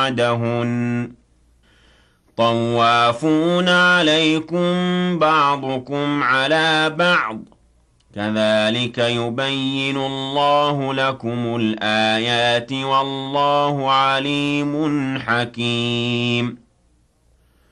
بعدهن طوافون عليكم بعضكم على بعض كذلك يبين الله لكم الآيات والله عليم حكيم